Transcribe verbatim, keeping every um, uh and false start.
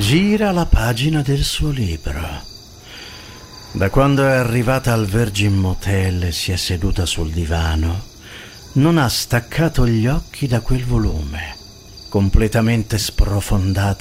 gira la pagina del suo libro. Da quando è arrivata al Virgin Motel e si è seduta sul divano, non ha staccato gli occhi da quel volume, completamente sprofondata